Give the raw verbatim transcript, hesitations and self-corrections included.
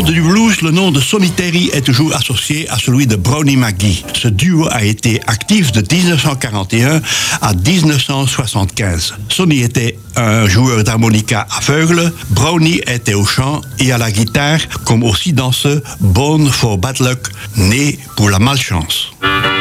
monde du blues, le nom de Sonny Terry est toujours associé à celui de Brownie McGhee. Ce duo a été actif de dix-neuf cent quarante et un à dix-neuf cent soixante-quinze. Sonny était un joueur d'harmonica aveugle, Brownie était au chant et à la guitare, comme aussi dans ce Born for Bad Luck, né pour la malchance.